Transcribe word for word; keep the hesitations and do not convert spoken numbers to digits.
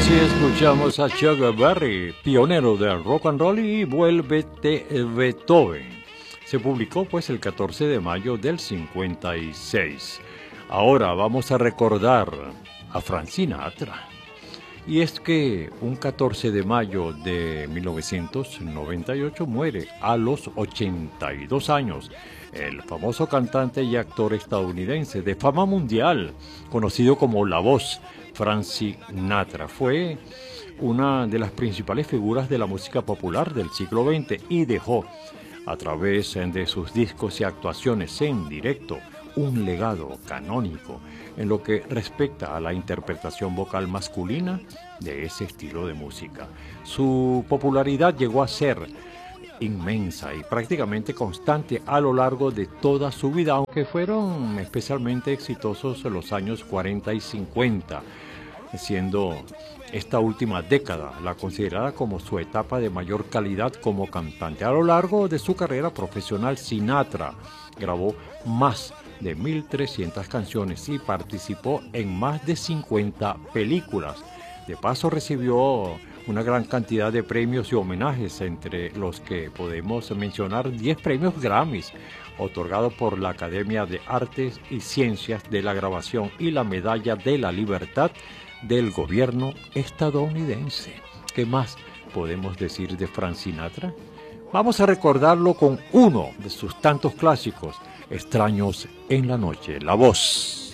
Así escuchamos a Chuck Berry, pionero del rock and roll, y Vuélvete Beethoven. Se publicó pues el catorce de mayo del cincuenta y seis. Ahora vamos a recordar a Frank Sinatra. Y es que un catorce de mayo de mil novecientos noventa y ocho muere a los ochenta y dos años el famoso cantante y actor estadounidense de fama mundial, conocido como La Voz, Frank Sinatra. Fue una de las principales figuras de la música popular del siglo veinte y dejó, a través de sus discos y actuaciones en directo, un legado canónico en lo que respecta a la interpretación vocal masculina de ese estilo de música. Su popularidad llegó a ser inmensa y prácticamente constante a lo largo de toda su vida, aunque fueron especialmente exitosos en los años cuarenta y cincuenta, siendo esta última década la considerada como su etapa de mayor calidad como cantante. A lo largo de su carrera profesional, Sinatra grabó más de mil trescientas canciones y participó en más de cincuenta películas. De paso, recibió una gran cantidad de premios y homenajes, entre los que podemos mencionar diez premios Grammys otorgados por la Academia de Artes y Ciencias de la Grabación y la Medalla de la Libertad del gobierno estadounidense. ¿Qué más podemos decir de Frank Sinatra? Vamos a recordarlo con uno de sus tantos clásicos, Extraños en la Noche, La Voz.